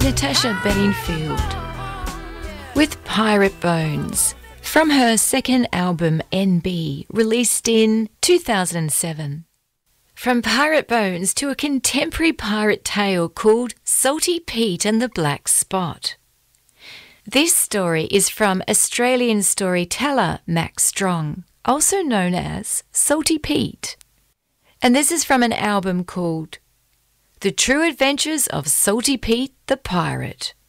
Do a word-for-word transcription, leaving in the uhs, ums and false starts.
Natasha Bedingfield with Pirate Bones from her second album N B, released in two thousand seven. From Pirate Bones to a contemporary pirate tale called Salty Pete and the Black Spot. This story is from Australian storyteller Max Strong, also known as Salty Pete. And this is from an album called The True Adventures of Salty Pete the Pirate.